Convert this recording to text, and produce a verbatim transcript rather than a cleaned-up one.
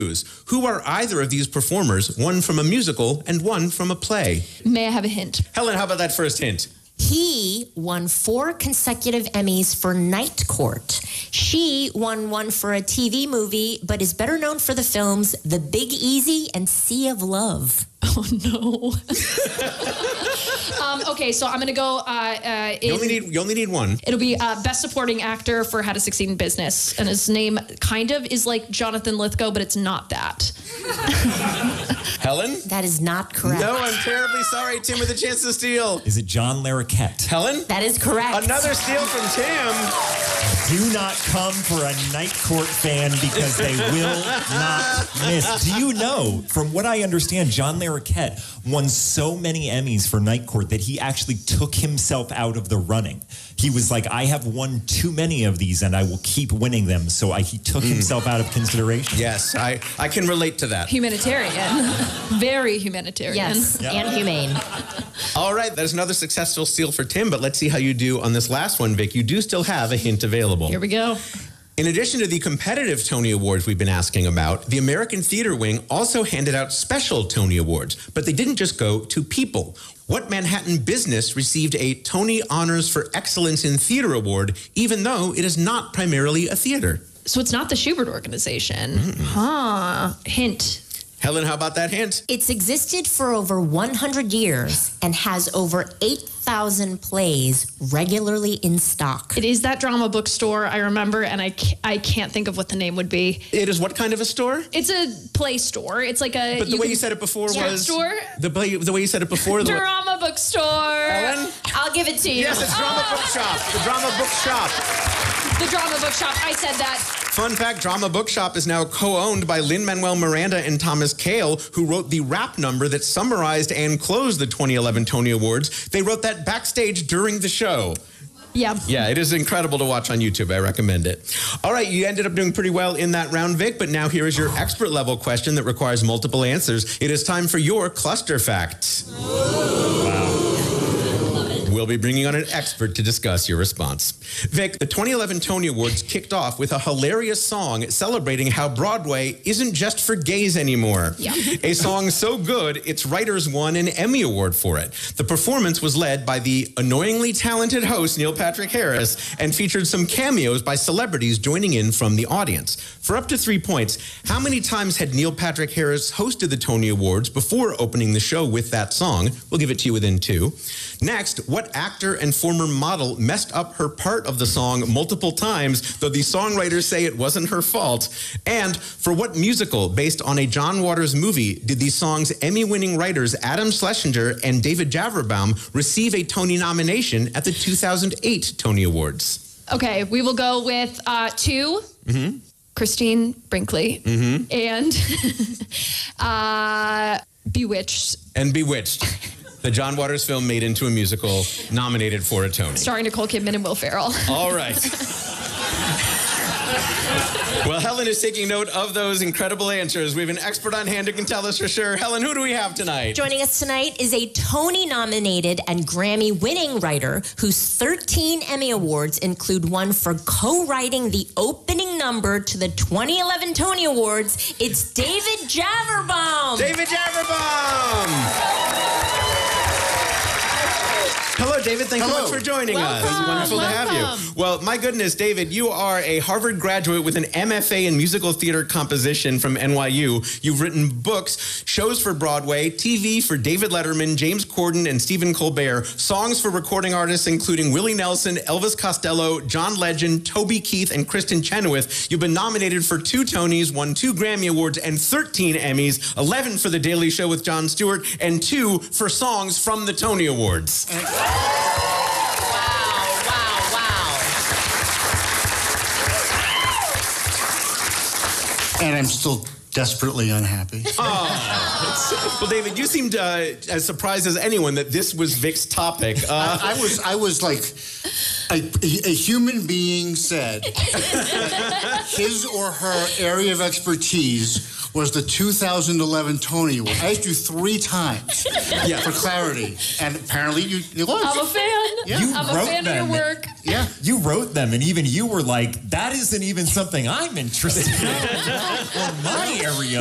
Who are either of these performers, one from a musical and one from a play? May I have a hint? Helen, how about that first hint? He won four consecutive Emmys for Night Court. She won one for a T V movie, but is better known for the films The Big Easy and Sea of Love. Oh, no. um, okay, so I'm going to go... Uh, uh, in, you, only need, you only need one. It'll be uh, Best Supporting Actor for How to Succeed in Business. And his name kind of is like Jonathan Lithgow, but it's not that. Helen? That is not correct. No, I'm terribly sorry. Tim with a chance to steal. Is it John Larroquette? Helen? That is correct. Another steal from Tim. Do not come for a Night Court fan because they will not miss. Do you know, from what I understand, John Larroquette won so many Emmys for Night Court that he actually took himself out of the running. He was like, I have won too many of these and I will keep winning them. So I, he took mm. himself out of consideration. Yes, I, I can relate to that. Humanitarian. Very humanitarian. Yes, yeah. And humane. All right, that's another successful steal for Tim, but let's see how you do on this last one, Vic. You do still have a hint available. Here we go. In addition to the competitive Tony Awards we've been asking about, the American Theater Wing also handed out special Tony Awards, but they didn't just go to people. What Manhattan business received a Tony Honors for Excellence in Theater Award, even though it is not primarily a theater? So it's not the Schubert Organization. Mm-hmm. Huh. Hint. Helen, how about that hint? It's existed for over one hundred years and has over eight thousand plays regularly in stock. It is that drama bookstore, I remember, and I can't, I can't think of what the name would be. It is what kind of a store? It's a play store. It's like a... But the you way you said it before yeah, was... Store? The, the way you said it before... The drama bookstore. Helen? I'll give it to you. Yes, it's Drama oh. Bookshop. The Drama Bookshop. The Drama Bookshop. I said that. Fun fact, Drama Bookshop is now co-owned by Lin-Manuel Miranda and Thomas Kail, who wrote the rap number that summarized and closed the twenty eleven Tony Awards. They wrote that backstage during the show. Yeah. Yeah, it is incredible to watch on YouTube. I recommend it. All right, you ended up doing pretty well in that round, Vic, but now here is your expert level question that requires multiple answers. It is time for your cluster fact. Wow. We'll be bringing on an expert to discuss your response. Vic, the twenty eleven Tony Awards kicked off with a hilarious song celebrating how Broadway isn't just for gays anymore. Yeah. A song so good, its writers won an Emmy Award for it. The performance was led by the annoyingly talented host Neil Patrick Harris and featured some cameos by celebrities joining in from the audience. For up to three points, how many times had Neil Patrick Harris hosted the Tony Awards before opening the show with that song? We'll give it to you within two. Next, what actor and former model messed up her part of the song multiple times, though the songwriters say it wasn't her fault? And for what musical, based on a John Waters movie, did the song's Emmy-winning writers Adam Schlesinger and David Javerbaum receive a Tony nomination at the two thousand eight Tony Awards? Okay, we will go with uh, two. Mm-hmm. Christine Brinkley. Mm-hmm. And uh, Bewitched. And Bewitched. The John Waters film made into a musical, nominated for a Tony. Starring Nicole Kidman and Will Ferrell. All right. Well, Helen is taking note of those incredible answers. We have an expert on hand who can tell us for sure. Helen, who do we have tonight? Joining us tonight is a Tony-nominated and Grammy-winning writer whose thirteen Emmy Awards include one for co-writing the opening number to the twenty eleven Tony Awards. It's David Javerbaum. David Javerbaum. Hello, David. Thanks Hello. so much for joining Welcome. us. It's wonderful Welcome. to have you. Well, my goodness, David, you are a Harvard graduate with an M F A in musical theater composition from N Y U. You've written books, shows for Broadway, T V for David Letterman, James Corden, and Stephen Colbert, songs for recording artists including Willie Nelson, Elvis Costello, John Legend, Toby Keith, and Kristen Chenoweth. You've been nominated for two Tonys, won two Grammy Awards, and thirteen Emmys, eleven for The Daily Show with Jon Stewart, and two for songs from the Tony Awards. Wow, wow, wow. And I'm still desperately unhappy. Oh. Well, David, you seemed uh, as surprised as anyone that this was Vic's topic. Uh, I, I was, I was like, a, a human being said his or her area of expertise was the two thousand eleven Tony Award. I asked you three times yeah. for clarity, and apparently you, you was. I'm a fan. Yeah. I'm a fan of your work. Yeah. You wrote them, and even you were like, that isn't even something I'm interested in or my area